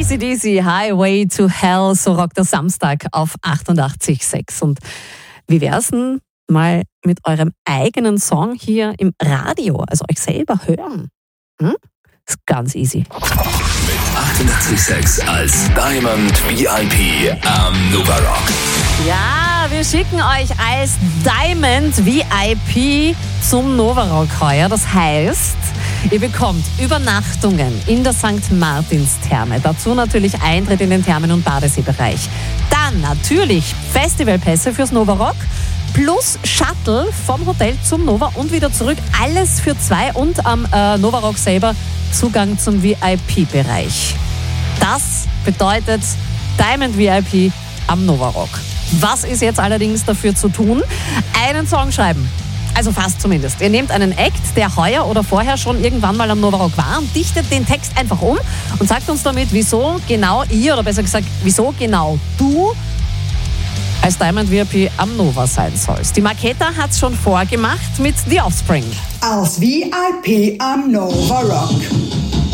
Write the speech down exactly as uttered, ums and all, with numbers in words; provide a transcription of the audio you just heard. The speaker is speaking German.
A C D C, Highway to Hell, so rockt der Samstag auf achtundachtzig Komma sechs. Und wie wär's denn mal mit eurem eigenen Song hier im Radio, also euch selber hören? Hm? Ist ganz easy. Mit achtundachtzig Komma sechs als Diamond V I P am Nova Rock. Ja, wir schicken euch als Diamond V I P zum Nova Rock heuer. Das heißt, ihr bekommt Übernachtungen in der Sankt Martins Therme. Dazu natürlich Eintritt in den Thermen- und Badeseebereich. Dann natürlich Festivalpässe fürs Nova Rock plus Shuttle vom Hotel zum Nova und wieder zurück. Alles für zwei und am äh, Nova Rock selber Zugang zum V I P-Bereich. Das bedeutet Diamond V I P am Nova Rock. Was ist jetzt allerdings dafür zu tun? Einen Song schreiben. Also fast zumindest. Ihr nehmt einen Act, der heuer oder vorher schon irgendwann mal am Nova Rock war und dichtet den Text einfach um und sagt uns damit, wieso genau ihr, oder besser gesagt, wieso genau du als Diamond V I P am Nova sein sollst. Die Marketa hat es schon vorgemacht mit The Offspring. Als V I P am Nova Rock.